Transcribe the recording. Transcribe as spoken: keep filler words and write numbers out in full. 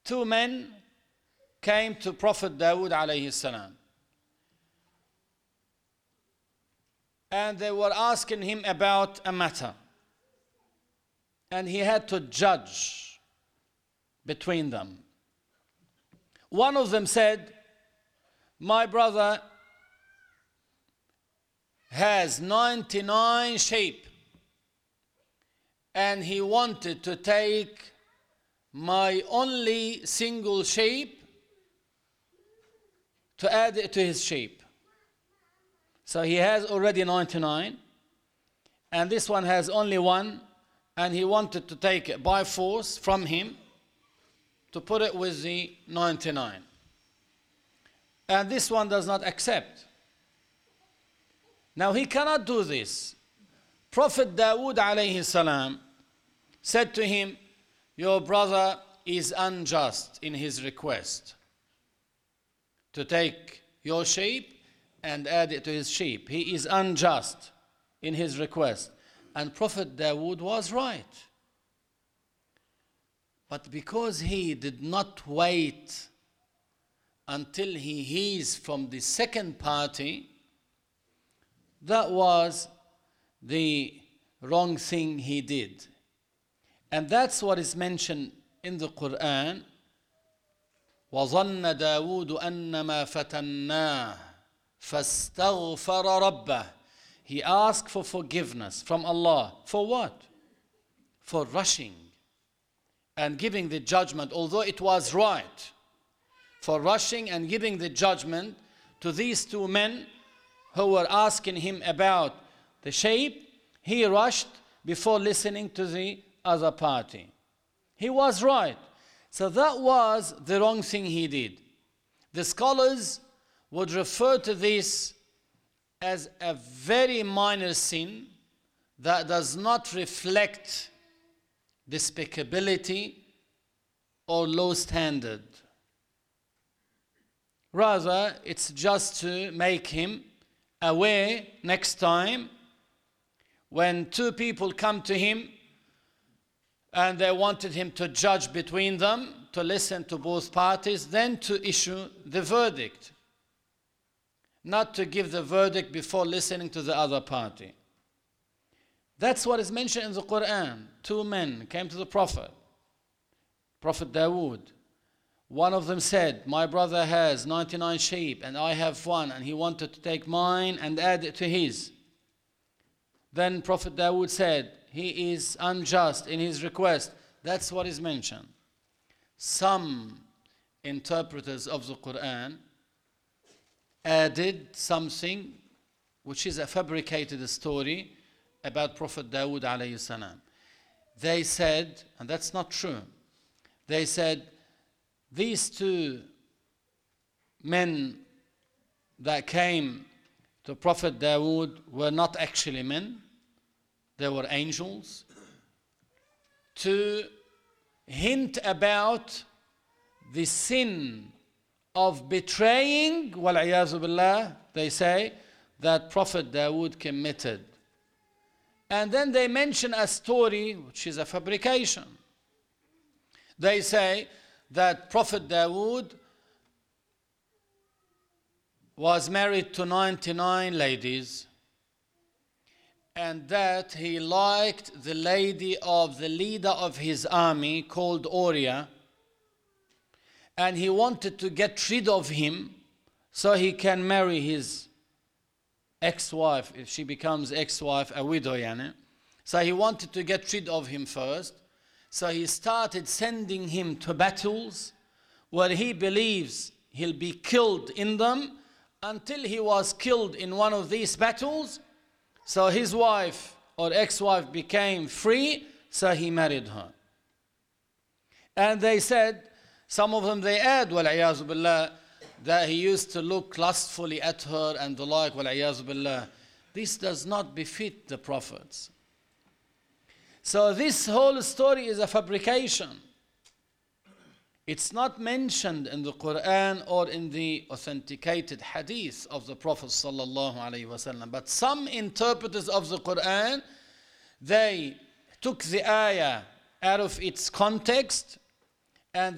two men came to Prophet Dawood alayhi salam. And they were asking him about a matter. And he had to judge between them. One of them said, my brother has ninety-nine sheep, and he wanted to take my only single sheep to add it to his sheep. So he has already ninety-nine, and this one has only one, and he wanted to take it by force from him to put it with the ninety-nine. And this one does not accept. Now he cannot do this. Prophet Dawood alayhi salam said to him, your brother is unjust in his request to take your sheep and add it to his sheep. He is unjust in his request. And Prophet Dawood was right. But because he did not wait until he hears from the second party, that was the wrong thing he did. And that's what is mentioned in the Quran. وَظَنَّ دَاوُودُ أَنَّمَا فَتَنَّاهُ فَاسْتَغْفَرَ رَبَّهُ. He asked for forgiveness from Allah. For what? For rushing and giving the judgment, although it was right. For rushing and giving the judgment to these two men who were asking him about the sheep. He rushed before listening to the other party. He was right. So that was the wrong thing he did. The scholars would refer to this as a very minor sin that does not reflect despicability or low standard. Rather, it's just to make him aware next time when two people come to him and they wanted him to judge between them, to listen to both parties, then to issue the verdict. Not to give the verdict before listening to the other party. That's what is mentioned in the Quran. Two men came to the Prophet, Prophet Dawood. One of them said, my brother has ninety-nine sheep and I have one, and he wanted to take mine and add it to his. Then Prophet Dawood said, he is unjust in his request. That's what is mentioned. Some interpreters of the Quran added something which is a fabricated story about Prophet Dawood alayhi salam. They said, and that's not true, they said, these two men that came to Prophet Dawood were not actually men, they were angels, to hint about the sin of betraying, wal-'iyazu billah, they say, that Prophet Dawood committed. And then they mention a story which is a fabrication. They say that Prophet Dawood was married to ninety-nine ladies, and that he liked the lady of the leader of his army called Uriah, and he wanted to get rid of him so he can marry his ex-wife, if she becomes ex-wife, a widow, yani. So he wanted to get rid of him first. So he started sending him to battles where he believes he'll be killed in them, until he was killed in one of these battles. So his wife or ex-wife became free, so he married her. And they said, some of them they add, wal-'iyazu billah, that he used to look lustfully at her and the like, wal-'iyazu billah. This does not befit the prophets. So this whole story is a fabrication. It's not mentioned in the Quran or in the authenticated hadith of the Prophet sallallahu alaihi wasallam. But some interpreters of the Quran, they took the ayah out of its context